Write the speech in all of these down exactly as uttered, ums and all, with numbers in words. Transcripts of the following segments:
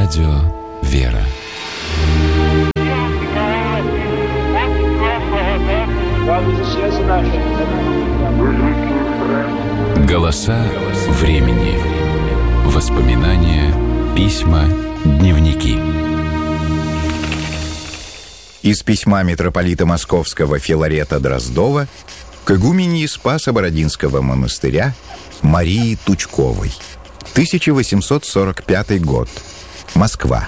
Радио «Вера». Голоса времени. Воспоминания, письма, дневники. Из письма митрополита Московского Филарета Дроздова к игуменьи Спасо-Бородинского монастыря Марии Тучковой. тысяча восемьсот сорок пятый год. Москва.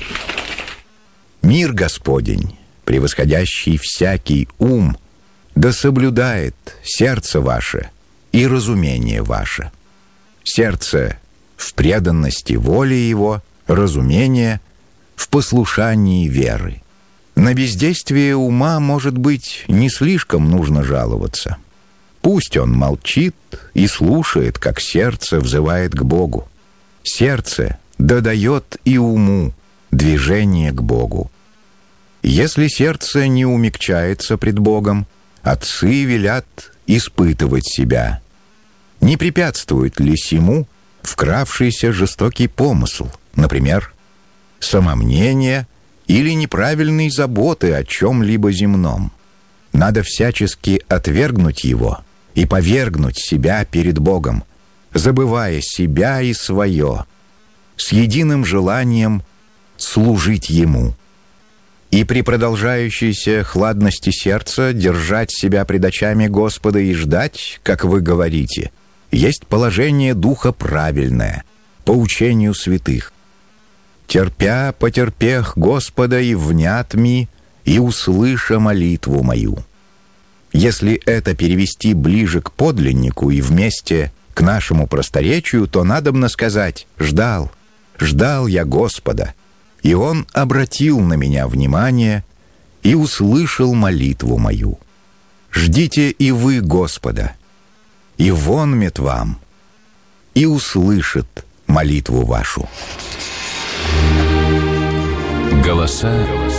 Мир Господень, превосходящий всякий ум, да соблюдает сердце ваше и разумение ваше. Сердце в преданности воли его, разумение в послушании веры. На бездействие ума, может быть, не слишком нужно жаловаться. Пусть он молчит и слушает, как сердце взывает к Богу. Сердце додает и уму движение к Богу. Если сердце не умягчается пред Богом, отцы велят испытывать себя. Не препятствует ли сему вкравшийся жестокий помысл, например, самомнение или неправильные заботы о чем-либо земном? Надо всячески отвергнуть его и повергнуть себя перед Богом, забывая себя и свое, с единым желанием служить Ему. И при продолжающейся хладности сердца держать себя пред очами Господа и ждать, как вы говорите, есть положение духа правильное, по учению святых. «Терпя, потерпех Господа и внят ми, и услыша молитву мою». Если это перевести ближе к подлиннику и вместе к нашему просторечию, то надобно сказать: «Ждал, ждал я Господа, и Он обратил на меня внимание и услышал молитву мою. Ждите и вы Господа, и вонмет вам, и услышит молитву вашу». Голоса